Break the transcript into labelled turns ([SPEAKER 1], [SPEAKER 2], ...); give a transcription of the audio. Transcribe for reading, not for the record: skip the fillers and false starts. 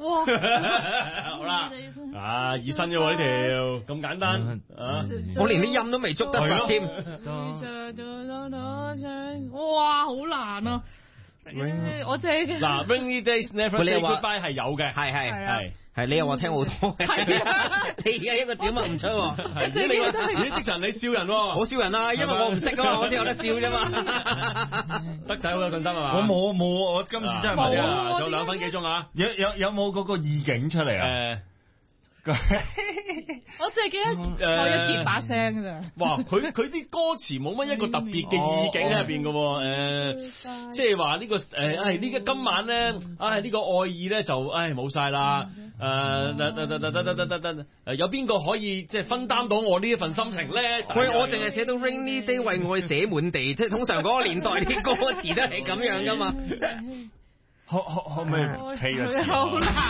[SPEAKER 1] 哇！
[SPEAKER 2] 好啦，二新嘅喎呢條，咁簡單
[SPEAKER 3] 我連啲音都未捉得實添。
[SPEAKER 1] 哇，好難啊！我借嘅
[SPEAKER 2] 嗱 ，Rainy Days Never Say Goodbye 係有嘅，
[SPEAKER 3] 係你又話聽好多，
[SPEAKER 1] 係啊！
[SPEAKER 3] 你而家一個字都唔出喎。
[SPEAKER 2] 咦，即神你笑人喎？
[SPEAKER 3] 我笑人啊，因為我唔識啊嘛，我先有得笑啫嘛。
[SPEAKER 2] 德仔好有信心係嘛？
[SPEAKER 4] 我冇，我今次真係冇啊！
[SPEAKER 2] 仲有2分幾鐘啊？
[SPEAKER 4] 有冇嗰個意境出嚟啊？
[SPEAKER 1] 我淨係記得蔡一傑把聲㗎咋。
[SPEAKER 2] 哇！佢啲歌詞冇乜一個特別嘅意境喺入邊嘅喎，即係話呢個呢個今晚咧，呢個愛意咧就冇晒啦。有邊個可以即係分擔到我呢一份心情咧？
[SPEAKER 3] 喂，我淨係寫到 Rainy Day 為愛寫滿地，即係通常嗰個年代啲歌詞都係咁樣噶嘛。
[SPEAKER 4] 可唔可以 K 個詞？
[SPEAKER 1] 好難。